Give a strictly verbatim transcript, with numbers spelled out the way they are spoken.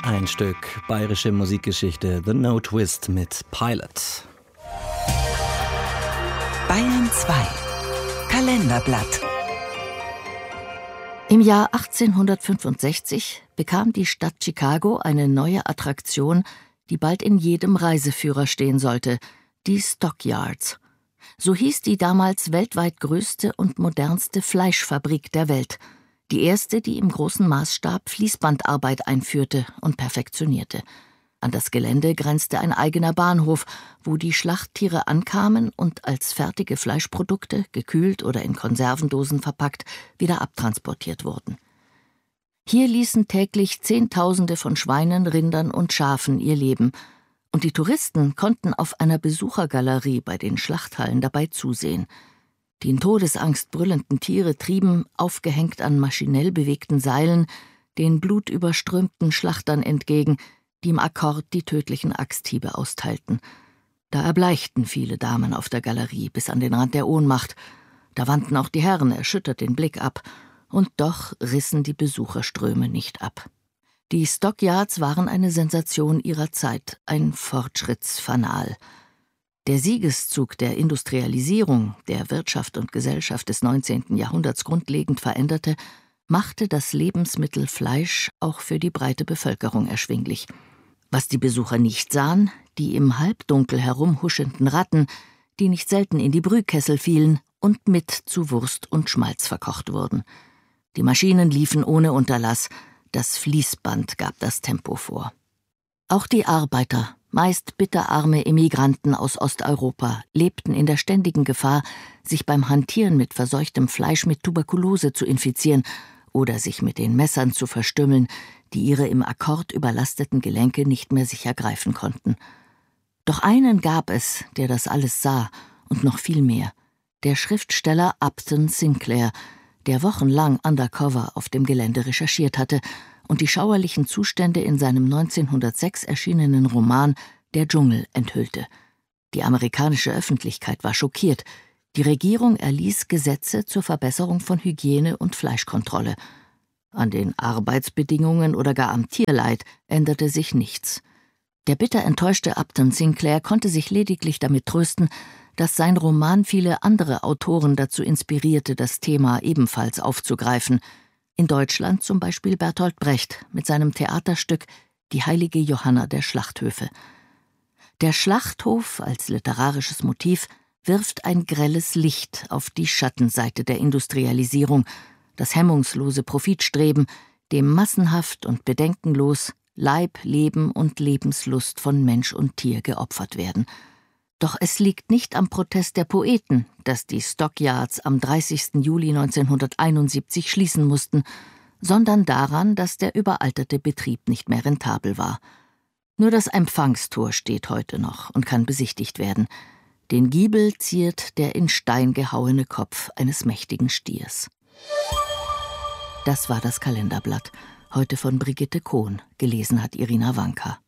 Ein Stück bayerische Musikgeschichte, The No Twist mit Pilot. Bayern zwei Kalenderblatt. Im Jahr achtzehnhundertfünfundsechzig bekam die Stadt Chicago eine neue Attraktion, die bald in jedem Reiseführer stehen sollte, die Stockyards. So hieß die damals weltweit größte und modernste Fleischfabrik der Welt. Die erste, die im großen Maßstab Fließbandarbeit einführte und perfektionierte. An das Gelände grenzte ein eigener Bahnhof, wo die Schlachttiere ankamen und als fertige Fleischprodukte, gekühlt oder in Konservendosen verpackt, wieder abtransportiert wurden. Hier ließen täglich Zehntausende von Schweinen, Rindern und Schafen ihr Leben, und die Touristen konnten auf einer Besuchergalerie bei den Schlachthallen dabei zusehen. Die in Todesangst brüllenden Tiere trieben, aufgehängt an maschinell bewegten Seilen, den blutüberströmten Schlachtern entgegen, die im Akkord die tödlichen Axthiebe austeilten. Da erbleichten viele Damen auf der Galerie bis an den Rand der Ohnmacht. Da wandten auch die Herren erschüttert den Blick ab, und doch rissen die Besucherströme nicht ab. Die Stockyards waren eine Sensation ihrer Zeit, ein Fortschrittsfanal. Der Siegeszug der Industrialisierung, der Wirtschaft und Gesellschaft des neunzehnten Jahrhunderts grundlegend veränderte, machte das Lebensmittel Fleisch auch für die breite Bevölkerung erschwinglich. Was die Besucher nicht sahen, die im Halbdunkel herumhuschenden Ratten, die nicht selten in die Brühkessel fielen und mit zu Wurst und Schmalz verkocht wurden. Die Maschinen liefen ohne Unterlass, das Fließband gab das Tempo vor. Auch die Arbeiter, meist bitterarme Emigranten aus Osteuropa, lebten in der ständigen Gefahr, sich beim Hantieren mit verseuchtem Fleisch mit Tuberkulose zu infizieren oder sich mit den Messern zu verstümmeln, die ihre im Akkord überlasteten Gelenke nicht mehr sicher greifen konnten. Doch einen gab es, der das alles sah, und noch viel mehr: der Schriftsteller Upton Sinclair, der wochenlang undercover auf dem Gelände recherchiert hatte und die schauerlichen Zustände in seinem neunzehnhundertsechs erschienenen Roman »Der Dschungel« enthüllte. Die amerikanische Öffentlichkeit war schockiert. Die Regierung erließ Gesetze zur Verbesserung von Hygiene und Fleischkontrolle. An den Arbeitsbedingungen oder gar am Tierleid änderte sich nichts. Der bitter enttäuschte Upton Sinclair konnte sich lediglich damit trösten, dass sein Roman viele andere Autoren dazu inspirierte, das Thema ebenfalls aufzugreifen. In Deutschland zum Beispiel Bertolt Brecht mit seinem Theaterstück »Die heilige Johanna der Schlachthöfe«. Der Schlachthof als literarisches Motiv wirft ein grelles Licht auf die Schattenseite der Industrialisierung, das hemmungslose Profitstreben, dem massenhaft und bedenkenlos Leib, Leben und Lebenslust von Mensch und Tier geopfert werden. Doch es liegt nicht am Protest der Poeten, dass die Stockyards am dreißigsten Juli neunzehnhunderteinundsiebzig schließen mussten, sondern daran, dass der überalterte Betrieb nicht mehr rentabel war. Nur das Empfangstor steht heute noch und kann besichtigt werden. Den Giebel ziert der in Stein gehauene Kopf eines mächtigen Stiers. Das war das Kalenderblatt, heute von Brigitte Kohn, gelesen hat Irina Wanka.